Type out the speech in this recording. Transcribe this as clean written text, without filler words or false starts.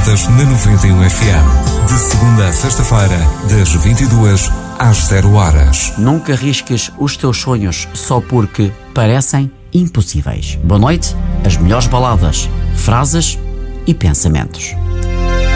baladas na 91 FM. De segunda a sexta-feira, das 22 às 0 horas. Nunca risques os teus sonhos só porque parecem impossíveis. Boa noite, as melhores baladas, frases e pensamentos.